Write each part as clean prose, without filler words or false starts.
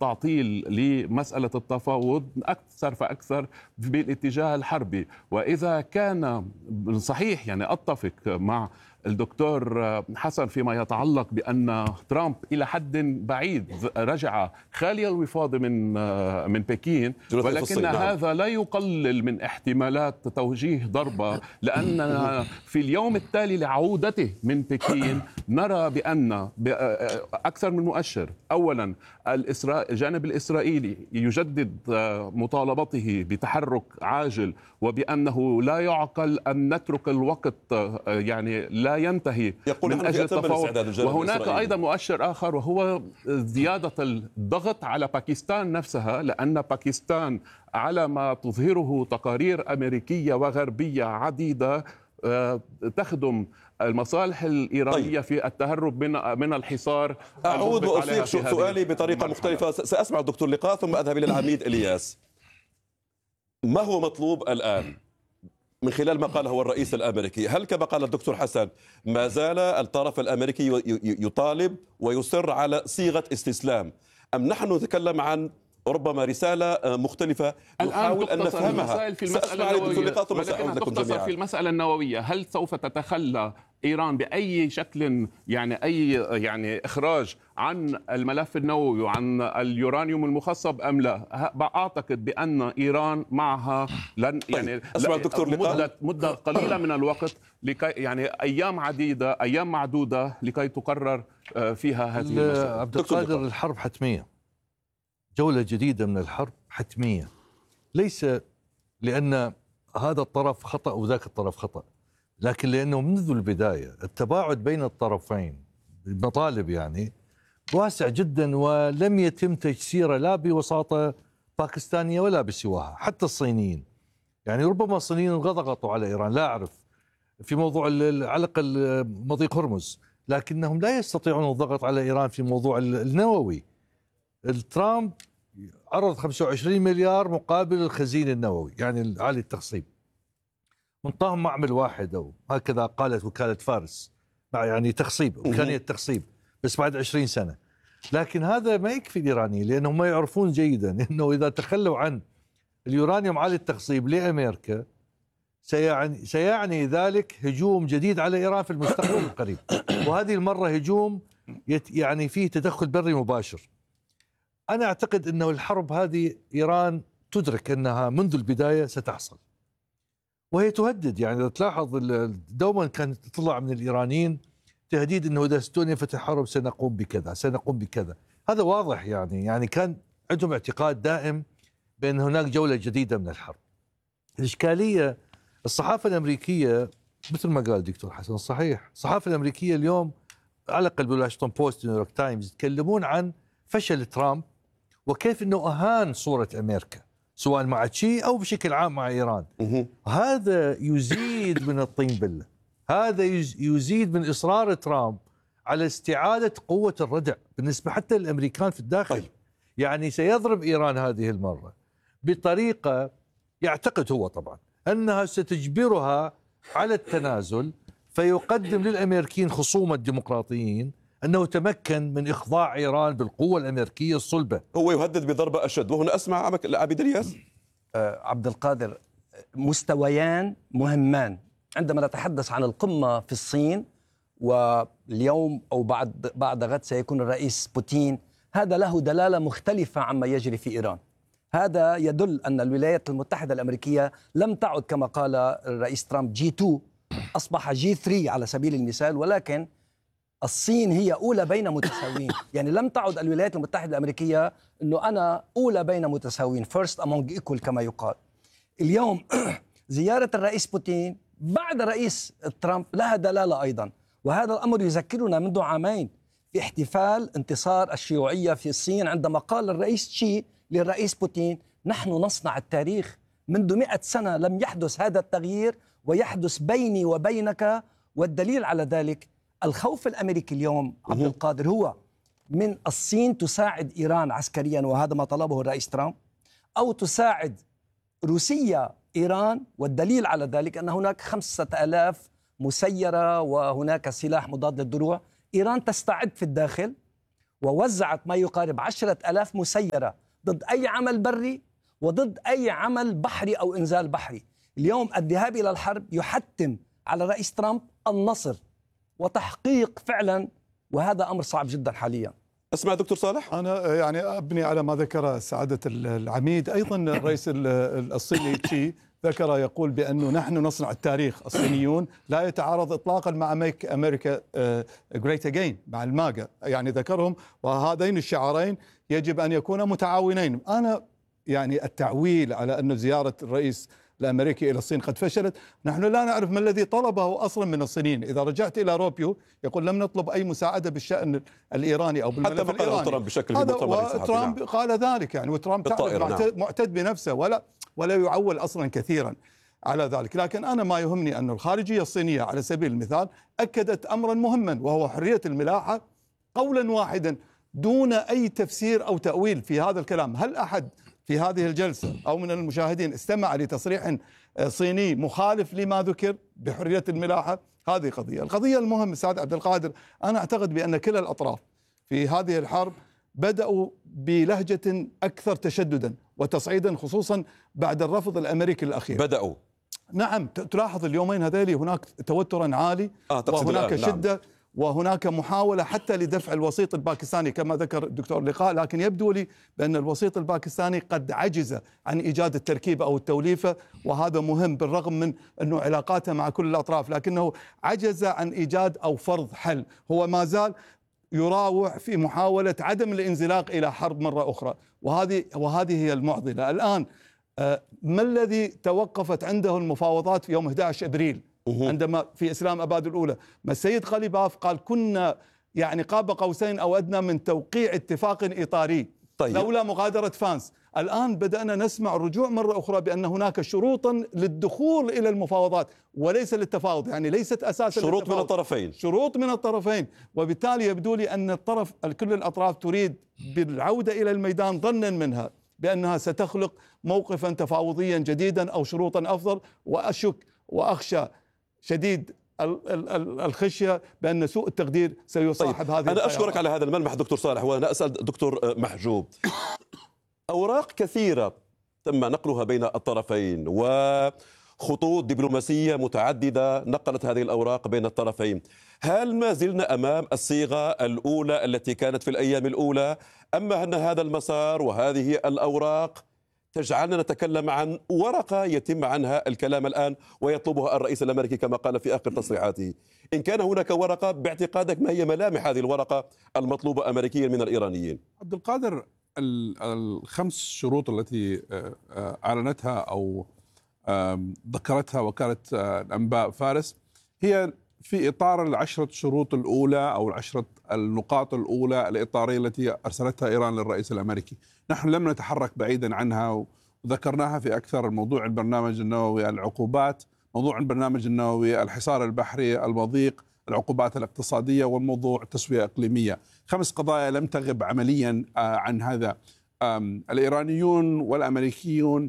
التعطيل لمسألة التفاوض أكثر فأكثر بالاتجاه الحربي. وإذا كان صحيح يعني أتفق مع الدكتور حسن فيما يتعلق بأن ترامب إلى حد بعيد رجع خالي الوفاض من بكين، ولكن هذا لا يقلل من احتمالات توجيه ضربة، لأن في اليوم التالي لعودته من بكين نرى بأن أكثر من مؤشر. أولا الجانب الإسرائيلي يجدد مطالبته بتحرك عاجل، وبأنه لا يعقل أن نترك الوقت يعني لا ينتهي من أجل التفاوض. وهناك أيضا مؤشر آخر وهو زيادة الضغط على باكستان نفسها، لأن باكستان على ما تظهره تقارير أمريكية وغربية عديدة تخدم المصالح الإيرانية في التهرب من الحصار. أعود وأصيغ سؤالي بطريقة مختلفة. سأسمع الدكتور لقاء ثم أذهب إلى العميد إلياس. ما هو مطلوب الآن من خلال ما قاله الرئيس الأمريكي؟ هل كما قال الدكتور حسن ما زال الطرف الأمريكي يطالب ويصر على صيغة استسلام، أم نحن نتكلم عن ربما رسالة مختلفة نحاول أن نفهمها؟ سأسمع الدكتور لقاء ثم سأعود لكم جميعا. في المسألة النووية هل سوف تتخلى إيران بأي شكل يعني إخراج عن الملف النووي وعن اليورانيوم المخصب أم لا؟ أعتقد بأن إيران معها لن يعني مدة قليلة من الوقت لكي يعني أيام معدودة لكي تقرر فيها هذه المسألة. عبد القادر، الحرب حتمية، جولة جديدة من الحرب حتمية، ليس لأن هذا الطرف خطأ وذاك الطرف خطأ، لكن لأنه منذ البداية التباعد بين الطرفين المطالب يعني واسع جدا، ولم يتم تجسيره لا بوساطة باكستانية ولا بسواها. حتى الصينيين يعني ربما الصينيين ضغطوا على إيران، لا أعرف في موضوع على الأقل مضيق هرمز، لكنهم لا يستطيعون الضغط على إيران في موضوع النووي. الترامب عرض 25 مليار مقابل الخزين النووي يعني عالي التخصيب، منطاهم معمل واحد أو هكذا قالت وكالة فارس، يعني تخصيب إمكانية تخصيب بس بعد 20 سنة. لكن هذا ما يكفي الإيرانيين، لأنهم ما يعرفون جيدا أنه إذا تخلوا عن اليورانيوم عالي التخصيب لأمريكا سيعني ذلك هجوم جديد على إيران في المستقبل القريب، وهذه المرة هجوم يعني فيه تدخل بري مباشر. أنا أعتقد أنه الحرب هذه إيران تدرك أنها منذ البداية ستحصل، وهي تهدد. يعني إذا تلاحظ دوما كانت تطلع من الإيرانيين تهديد أنه إذا استونيا فتح حرب سنقوم بكذا سنقوم بكذا. هذا واضح يعني كان عندهم اعتقاد دائم بأن هناك جولة جديدة من الحرب. الإشكالية الصحافة الأمريكية مثل ما قال الدكتور حسن صحيح، الصحافة الأمريكية اليوم على الأقل بالواشنطن بوست ونيويورك تايمز يتكلمون عن فشل ترامب وكيف أنه أهان صورة أمريكا سواء مع تشي أو بشكل عام مع إيران. هذا يزيد من الطين بلة، هذا يزيد من إصرار ترامب على استعادة قوة الردع بالنسبة حتى للأمريكان في الداخل. يعني سيضرب إيران هذه المرة بطريقة يعتقد هو طبعا أنها ستجبرها على التنازل، فيقدم للأمريكيين خصوم الديمقراطيين أنه تمكن من إخضاع إيران بالقوة الأمريكية الصلبة. هو يهدد بضربة أشد. وهنا أسمع عبد الياس. عبد القادر، مستويان مهمان عندما نتحدث عن القمة في الصين، واليوم أو بعد غد سيكون الرئيس بوتين، هذا له دلالة مختلفة عما يجري في إيران. هذا يدل أن الولايات المتحدة الأمريكية لم تعد كما قال الرئيس ترامب G2، أصبح G3 على سبيل المثال، ولكن الصين هي أولى بين متساويين. يعني لم تعد الولايات المتحدة الأمريكية أنه أنا أولى بين متساويين first among equal كما يقال. اليوم زيارة الرئيس بوتين بعد رئيس ترامب لها دلالة أيضا، وهذا الأمر يذكرنا منذ عامين في احتفال انتصار الشيوعية في الصين، عندما قال الرئيس شي للرئيس بوتين نحن نصنع التاريخ، منذ 100 سنة لم يحدث هذا التغيير ويحدث بيني وبينك. والدليل على ذلك الخوف الأمريكي اليوم عبد القادر هو من الصين تساعد إيران عسكريا، وهذا ما طلبه الرئيس ترامب، أو تساعد روسيا إيران، والدليل على ذلك أن هناك 5000 مسيرة وهناك سلاح مضاد للدروع. إيران تستعد في الداخل ووزعت ما يقارب 10,000 مسيرة ضد أي عمل بري وضد أي عمل بحري أو إنزال بحري. اليوم الذهاب إلى الحرب يحتم على الرئيس ترامب النصر وتحقيق فعلا، وهذا أمر صعب جدا حاليا. اسمع دكتور صالح. أنا يعني أبني على ما ذكر سعادة العميد. أيضا الرئيس الصيني تشي ذكر يقول بأنه نحن نصنع التاريخ، الصينيون لا يتعارض إطلاقا مع أمريكا جريت أجين، مع الماجا، يعني ذكرهم، وهذين الشعارين يجب أن يكونا متعاونين. أنا يعني التعويل على أن زيارة الرئيس الأمريكي إلى الصين قد فشلت، نحن لا نعرف ما الذي طلبه أصلا من الصينيين. إذا رجعت إلى روبيو يقول لم نطلب أي مساعدة بالشأن الإيراني أو بالملف الإيراني. ترامب بشكل ترامب قال ذلك يعني، وترامب معتد بنفسه ولا يعول أصلا كثيرا على ذلك. لكن أنا ما يهمني أن الخارجية الصينية على سبيل المثال أكدت أمرا مهما وهو حرية الملاحة قولا واحدا دون أي تفسير أو تأويل في هذا الكلام. هل أحد في هذه الجلسة أو من المشاهدين استمع لتصريح صيني مخالف لما ذكر بحرية الملاحة؟ هذه قضية. القضية المهمة سعد عبد القادر، أنا أعتقد بأن كلا الأطراف في هذه الحرب بدأوا بلهجة أكثر تشددا وتصعيدا، خصوصا بعد الرفض الأمريكي الأخير. بدأوا، نعم، تلاحظ اليومين هذيلي هناك توترا عالي وهناك شدة. نعم. وهناك محاولة حتى لدفع الوسيط الباكستاني كما ذكر الدكتور لقاء، لكن يبدو لي بأن الوسيط الباكستاني قد عجز عن إيجاد التركيبة أو التوليفة، وهذا مهم بالرغم من أنه علاقاته مع كل الأطراف، لكنه عجز عن إيجاد أو فرض حل. هو ما زال يراوح في محاولة عدم الانزلاق إلى حرب مرة أخرى، وهذه هي المعضلة الآن. ما الذي توقفت عنده المفاوضات في يوم 11 أبريل عندما في إسلام أباد الأولى؟ ما السيد غاليباف قال كنا يعني قاب قوسين أو أدنى من توقيع اتفاق إطاري. طيب. لولا مغادرة فانس. الآن بدأنا نسمع الرجوع مرة أخرى بأن هناك شروطا للدخول إلى المفاوضات وليس للتفاوض، يعني ليست أساسا شروط من الطرفين، شروط من الطرفين. وبالتالي يبدو لي أن كل الأطراف تريد بالعودة إلى الميدان ظنا منها بأنها ستخلق موقفا تفاوضيا جديدا أو شروطا أفضل، وأشك وأخشى شديد الخشية بأن سوء التقدير سيصاحب هذه أنا أشكرك على هذا الملمح دكتور صالح، وأنا أسأل دكتور محجوب. أوراق كثيرة تم نقلها بين الطرفين وخطوط دبلوماسية متعددة نقلت هذه الأوراق بين الطرفين، هل ما زلنا أمام الصيغة الأولى التي كانت في الأيام الأولى، أما أن هذا المسار وهذه الأوراق تجعلنا نتكلم عن ورقة يتم عنها الكلام الآن ويطلبها الرئيس الأمريكي كما قال في آخر تصريحاته؟ إن كان هناك ورقة، باعتقادك ما هي ملامح هذه الورقة المطلوبة أمريكيا من الإيرانيين؟ عبد القادر، الخمس شروط التي أعلنتها أو ذكرتها وكالة الأنباء فارس هي في إطار العشرة شروط الأولى أو العشرة النقاط الأولى الإطارية التي أرسلتها إيران للرئيس الأمريكي. نحن لم نتحرك بعيدا عنها وذكرناها في أكثر. موضوع البرنامج النووي، العقوبات، موضوع البرنامج النووي، الحصار البحري، المضيق، العقوبات الاقتصادية، والموضوع التسوية الإقليمية. 5 قضايا لم تغب عمليا عن هذا. الإيرانيون والأمريكيون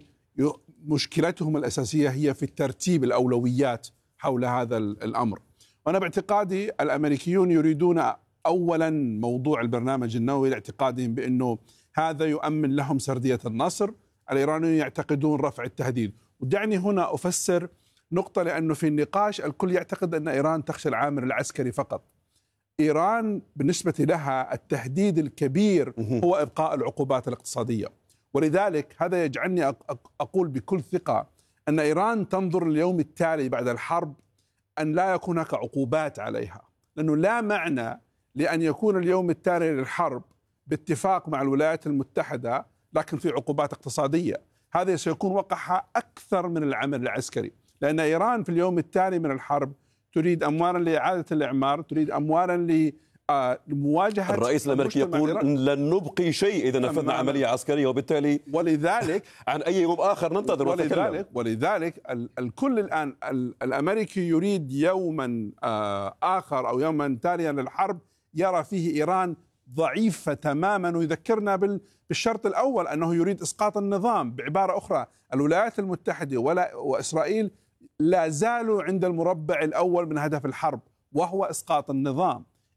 مشكلتهم الأساسية هي في الترتيب الأولويات حول هذا الأمر. وأنا باعتقادي الأمريكيون يريدون أولا موضوع البرنامج النووي لاعتقادهم بأنه هذا يؤمن لهم سردية النصر. الإيرانيون يعتقدون رفع التهديد. ودعني هنا أفسر نقطة، لأنه في النقاش الكل يعتقد أن إيران تخشى العامل العسكري فقط. إيران بالنسبة لها التهديد الكبير هو إبقاء العقوبات الاقتصادية، ولذلك هذا يجعلني أقول بكل ثقة أن إيران تنظر اليوم التالي بعد الحرب أن لا يكون هناك عقوبات عليها، لأنه لا معنى لأن يكون اليوم التالي للحرب باتفاق مع الولايات المتحدة لكن في عقوبات اقتصادية. هذا سيكون وقعها أكثر من العمل العسكري، لأن إيران في اليوم التالي من الحرب تريد أموالا لإعادة الإعمار، تريد أموالا لمواجهة. الرئيس الأمريكي يقول لن نبقي شيء إذا نفذنا عملية عسكرية، وبالتالي ولذلك عن أي يوم آخر ننتظر ونتكلم. ولذلك الكل الآن الأمريكي يريد يوما آخر أو يوما تاليا للحرب يرى فيه إيران ضعيفة تماما، ويذكرنا بالشرط الأول أنه يريد إسقاط النظام. بعبارة أخرى الولايات المتحدة وإسرائيل لا زالوا عند المربع الأول من هدف الحرب وهو إسقاط النظام.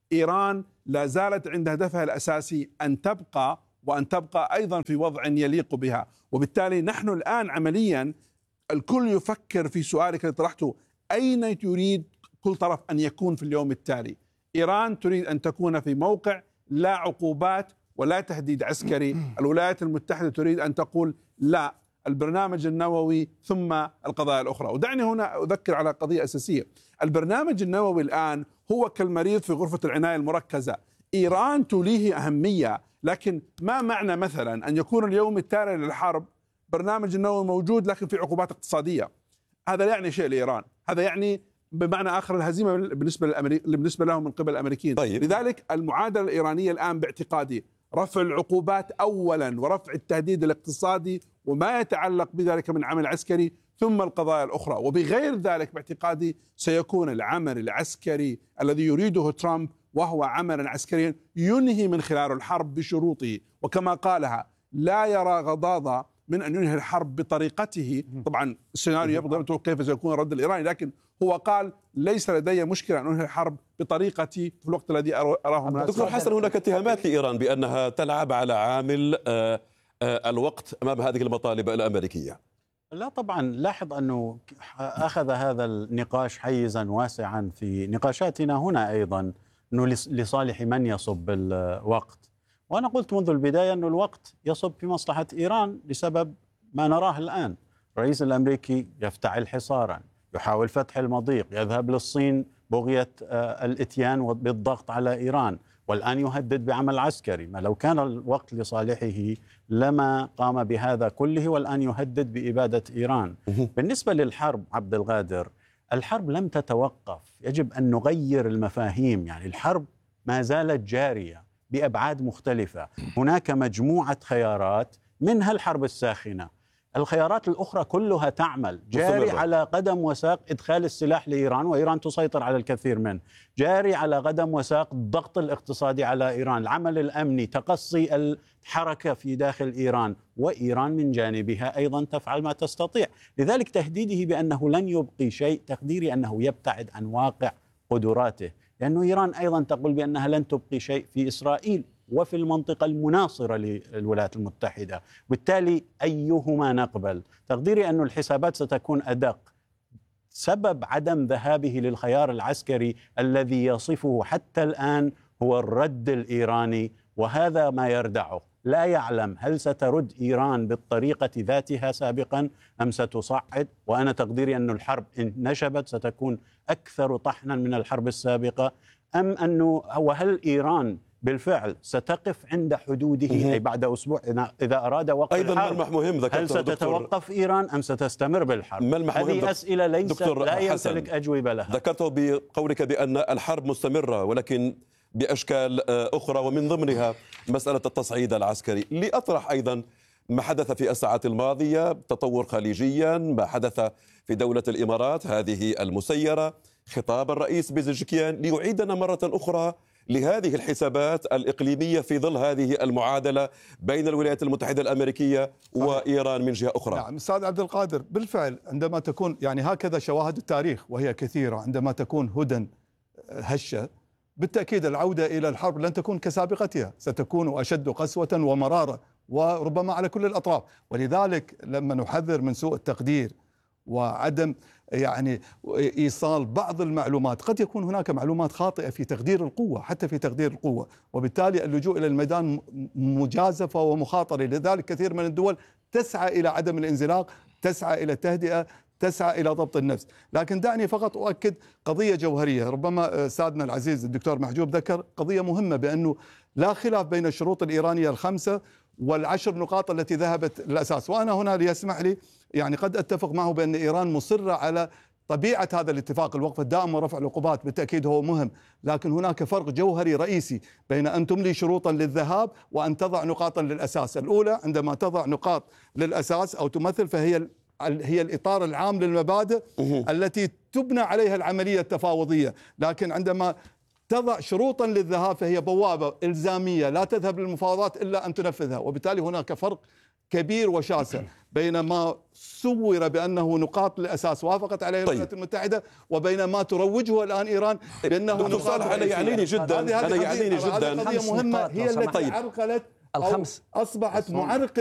إيران لا زالت عند هدفها الأساسي أن تبقى، وأن تبقى أيضا في وضع يليق بها. وبالتالي نحن الآن عمليا الكل يفكر في سؤالك اللي طرحته: أين يريد كل طرف أن يكون في اليوم التالي؟ إيران تريد أن تكون في موقع لا عقوبات ولا تهديد عسكري. الولايات المتحدة تريد أن تقول لا، البرنامج النووي ثم القضايا الأخرى. ودعني هنا أذكر على قضية أساسية: البرنامج النووي الآن هو كالمريض في غرفة العناية المركزة. إيران توليه أهمية، لكن ما معنى مثلا أن يكون اليوم التالي للحرب برنامج النووي موجود لكن في عقوبات اقتصادية؟ هذا لا يعني شيء لإيران، هذا يعني بمعنى آخر الهزيمة بالنسبة لهم من قبل الأمريكيين. طيب. لذلك المعادلة الإيرانية الآن باعتقادي رفع العقوبات أولا ورفع التهديد الاقتصادي وما يتعلق بذلك من عمل عسكري، ثم القضايا الأخرى. وبغير ذلك باعتقادي سيكون العمل العسكري الذي يريده ترامب، وهو عملا عسكريا ينهي من خلاله الحرب بشروطه، وكما قالها لا يرى غضاضة من أن ينهي الحرب بطريقته. طبعا السيناريو يبدو كيف سيكون الرد الإيراني، لكن هو قال ليس لدي مشكلة أن أنهي الحرب بطريقتي في الوقت الذي أراه مناسبا. دكتور حسن، هناك اتهامات لإيران بأنها تلعب على عامل الوقت أمام هذه المطالب الأمريكية. لا طبعا، لاحظ أنه أخذ هذا النقاش حيزا واسعا في نقاشاتنا هنا أيضا، أنه لصالح من يصب الوقت. وأنا قلت منذ البداية أن الوقت يصب في مصلحة إيران لسبب ما نراه الآن. الرئيس الأمريكي يفتعل حصارا، يحاول فتح المضيق، يذهب للصين بغية الإتيان بالضغط على إيران، والآن يهدد بعمل عسكري. ما لو كان الوقت لصالحه لما قام بهذا كله، والآن يهدد بإبادة إيران. بالنسبة للحرب عبد الغادر، الحرب لم تتوقف، يجب أن نغير المفاهيم. يعني الحرب ما زالت جارية بأبعاد مختلفة. هناك مجموعة خيارات منها الحرب الساخنة، الخيارات الأخرى كلها تعمل. جاري على قدم وساق إدخال السلاح لإيران، وإيران تسيطر على الكثير منه. جاري على قدم وساق الضغط الاقتصادي على إيران، العمل الأمني، تقصي الحركة في داخل إيران، وإيران من جانبها أيضا تفعل ما تستطيع. لذلك تهديده بأنه لن يبقي شيء، تقديري أنه يبتعد عن واقع قدراته، لأنه إيران أيضا تقول بأنها لن تبقي شيء في إسرائيل وفي المنطقة المناصرة للولايات المتحدة. بالتالي أيهما نقبل؟ تقديري أن الحسابات ستكون أدق. سبب عدم ذهابه للخيار العسكري الذي يصفه حتى الآن هو الرد الإيراني، وهذا ما يردعه. لا يعلم هل سترد إيران بالطريقة ذاتها سابقا أم ستصعد. وأنا تقديري أن الحرب إن نشبت ستكون أكثر طحنا من الحرب السابقة، أم أنه وهل إيران بالفعل ستقف عند حدوده أي بعد أسبوع إذا أراد وقف أيضا الحرب؟ ملمح مهم ذكرته هل ستتوقف إيران أم ستستمر بالحرب؟ هذه أسئلة ليس لا يمتلك أجوبة لها. ذكرته بقولك بأن الحرب مستمرة، ولكن بأشكال أخرى، ومن ضمنها مسألة التصعيد العسكري. لأطرح أيضا ما حدث في الساعات الماضية، تطور خليجيا، ما حدث في دولة الإمارات هذه المسيرة، خطاب الرئيس بزشكيان ليعيدنا مرة أخرى لهذه الحسابات الإقليمية في ظل هذه المعادلة بين الولايات المتحدة الأمريكية وإيران من جهة أخرى. نعم أستاذ عبد القادر، بالفعل عندما تكون هكذا شواهد التاريخ وهي كثيرة، عندما تكون هدى هشة بالتأكيد العودة إلى الحرب لن تكون كسابقتها، ستكون أشد قسوة ومرارة وربما على كل الأطراف. ولذلك لما نحذر من سوء التقدير وعدم إيصال بعض المعلومات، قد يكون هناك معلومات خاطئة في تقدير القوة، حتى في تقدير القوة، وبالتالي اللجوء إلى الميدان مجازفة ومخاطرة. لذلك كثير من الدول تسعى إلى عدم الانزلاق، تسعى إلى التهدئة، تسعى إلى ضبط النفس. لكن دعني فقط أؤكد قضية جوهرية، ربما سادنا العزيز الدكتور محجوب ذكر قضية مهمة، بأنه لا خلاف بين الشروط الإيرانية ال5 وال10 نقاط التي ذهبت للأساس. وأنا هنا ليسمح لي قد أتفق معه بأن إيران مصرة على طبيعة هذا الاتفاق، الوقف الدائم ورفع العقوبات بالتأكيد هو مهم، لكن هناك فرق جوهري رئيسي بين أن تملي شروطا للذهاب وأن تضع نقاطا للأساس. الأولى عندما تضع نقاط للأساس أو تمثل، فهي الإطار العام للمبادئ التي تبنى عليها العملية التفاوضية، لكن عندما تضع شروطا للذهاب، فهي بوابة إلزامية لا تذهب للمفاوضات إلا أن تنفذها. وبالتالي هناك فرق كبير وشاسع بين ما صور بأنه نقاط الأساس وافقت عليه الولايات المتحدة وبين ما تروجه الآن إيران بأنه دكتور صالح، أنا يعنيني جدا هذه قضية مهمة، هي التي عرقلت أو أصبحت معرقة